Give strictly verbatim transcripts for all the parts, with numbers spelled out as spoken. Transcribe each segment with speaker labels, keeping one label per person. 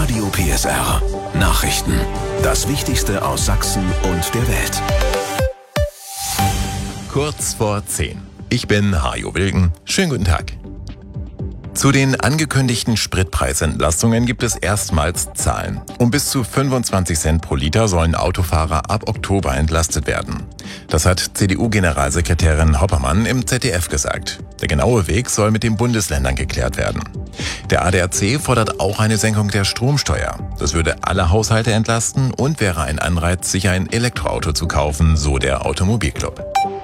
Speaker 1: Radio P S R. Nachrichten. Das Wichtigste aus Sachsen und der Welt.
Speaker 2: Kurz vor zehn. Ich bin Hajo Wilken. Schönen guten Tag. Zu den angekündigten Spritpreisentlastungen gibt es erstmals Zahlen. Um bis zu fünfundzwanzig Cent pro Liter sollen Autofahrer ab Oktober entlastet werden. Das hat C D U-Generalsekretärin Hoppermann im Z D F gesagt. Der genaue Weg soll mit den Bundesländern geklärt werden. Der A D A C fordert auch eine Senkung der Stromsteuer. Das würde alle Haushalte entlasten und wäre ein Anreiz, sich ein Elektroauto zu kaufen, so der Automobilclub.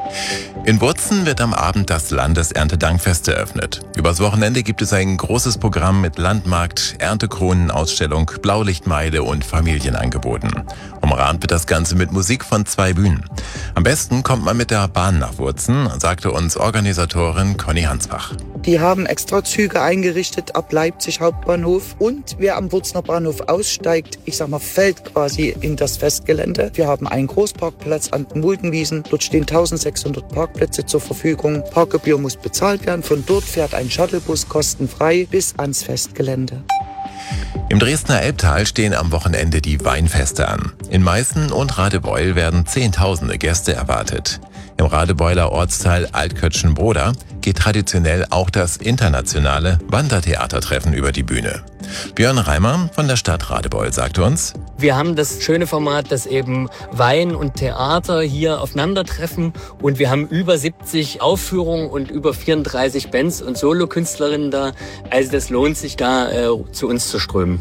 Speaker 2: In Burzen wird am Abend das Landeserntedankfest eröffnet. Übers Wochenende gibt es ein großes Programm mit Landmarkt, Erntekronenausstellung, Blaulichtmeile und Familienangeboten. Umrahmt wird das Ganze mit Musik von zwei Bühnen. Am besten kommt man mit der Bahn nach Burzen, sagte uns Organisatorin Conny Hansbach.
Speaker 3: Die haben extra Züge eingerichtet ab Leipzig Hauptbahnhof und wer am Burzener Bahnhof aussteigt, ich sag mal, fällt quasi in das Festgelände. Wir haben einen Großparkplatz an den Muldenwiesen. Dort stehen eintausendsechshundert Parkplätze zur Verfügung. Parkgebühr muss bezahlt werden. Von dort fährt ein Shuttlebus kostenfrei bis ans Festgelände.
Speaker 2: Im Dresdner Elbtal stehen am Wochenende die Weinfeste an. In Meißen und Radebeul werden Zehntausende Gäste erwartet. Im Radebeuler Ortsteil Altkötschen-Broda geht traditionell auch das internationale Wandertheatertreffen über die Bühne. Björn Reimer von der Stadt Radebeul sagt uns:
Speaker 4: Wir haben das schöne Format, dass eben Wein und Theater hier aufeinandertreffen und wir haben über siebzig Aufführungen und über vierunddreißig Bands und Solokünstlerinnen da. Also das lohnt sich da äh, zu uns zu strömen.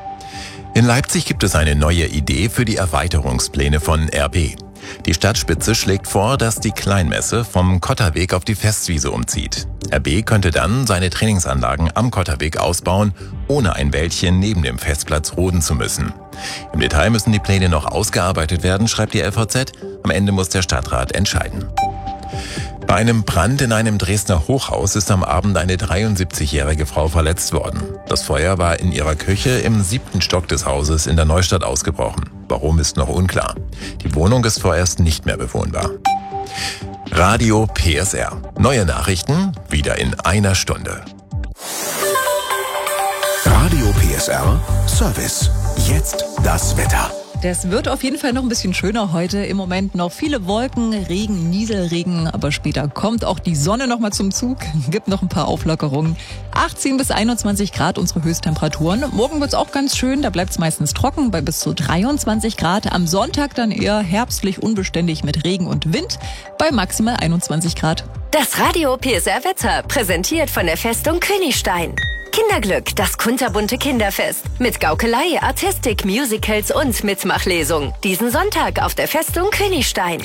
Speaker 2: In Leipzig gibt es eine neue Idee für die Erweiterungspläne von R B. Die Stadtspitze schlägt vor, dass die Kleinmesse vom Kotterweg auf die Festwiese umzieht. R B könnte dann seine Trainingsanlagen am Kotterweg ausbauen, ohne ein Wäldchen neben dem Festplatz roden zu müssen. Im Detail müssen die Pläne noch ausgearbeitet werden, schreibt die L V Z. Am Ende muss der Stadtrat entscheiden. Bei einem Brand in einem Dresdner Hochhaus ist am Abend eine dreiundsiebzigjährige Frau verletzt worden. Das Feuer war in ihrer Küche im siebten Stock des Hauses in der Neustadt ausgebrochen. Warum, ist noch unklar. Die Wohnung ist vorerst nicht mehr bewohnbar. Radio P S R. Neue Nachrichten wieder in einer Stunde.
Speaker 1: Radio P S R Service. Jetzt das Wetter.
Speaker 5: Das wird auf jeden Fall noch ein bisschen schöner heute. Im Moment noch viele Wolken, Regen, Nieselregen, aber später kommt auch die Sonne noch mal zum Zug. Gibt noch ein paar Auflockerungen. achtzehn bis einundzwanzig Grad unsere Höchsttemperaturen. Morgen wird's auch ganz schön, da bleibt's meistens trocken bei bis zu dreiundzwanzig Grad. Am Sonntag dann eher herbstlich unbeständig mit Regen und Wind bei maximal einundzwanzig Grad.
Speaker 6: Das Radio P S R Wetter, präsentiert von der Festung Königstein. Kinderglück, das kunterbunte Kinderfest. Mit Gaukelei, Artistik, Musicals und Mitmachlesung. Diesen Sonntag auf der Festung Königstein.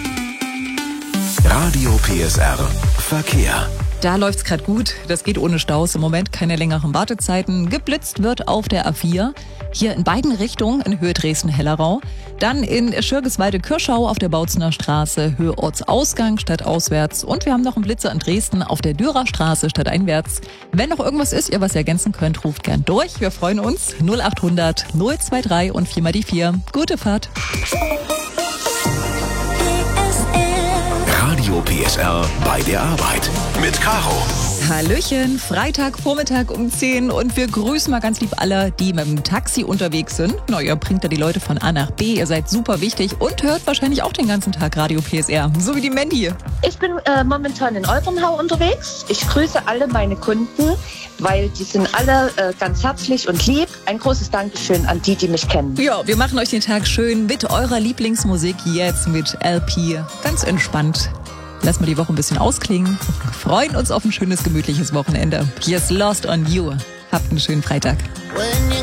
Speaker 1: Radio P S R Verkehr.
Speaker 5: Da läuft's gerade gut. Das geht ohne Staus. Im Moment keine längeren Wartezeiten. Geblitzt wird auf der A vier. Hier in beiden Richtungen in Höhe Dresden-Hellerau. Dann in Schirgiswalde-Kirschau auf der Bautzener Straße, Höhe Ortsausgang stadtauswärts. Und wir haben noch einen Blitzer in Dresden auf der Dürer Straße stadteinwärts. Wenn noch irgendwas ist, ihr was ergänzen könnt, ruft gern durch. Wir freuen uns. null achthundert null drei und vier mal die vier. Gute Fahrt.
Speaker 1: Radio P S R bei der Arbeit mit Caro.
Speaker 5: Hallöchen, Freitag, Vormittag um zehn und wir grüßen mal ganz lieb alle, die mit dem Taxi unterwegs sind. Na, ihr bringt da die Leute von A nach B, ihr seid super wichtig und hört wahrscheinlich auch den ganzen Tag Radio P S R, so wie die Mandy.
Speaker 7: Ich bin äh, momentan in Olbernhau unterwegs. Ich grüße alle meine Kunden, weil die sind alle äh, ganz herzlich und lieb. Ein großes Dankeschön an die, die mich kennen.
Speaker 5: Ja, wir machen euch den Tag schön mit eurer Lieblingsmusik, jetzt mit L P. Ganz entspannt. Lassen wir die Woche ein bisschen ausklingen. Freuen uns auf ein schönes, gemütliches Wochenende. Hier ist Lost on You. Habt einen schönen Freitag.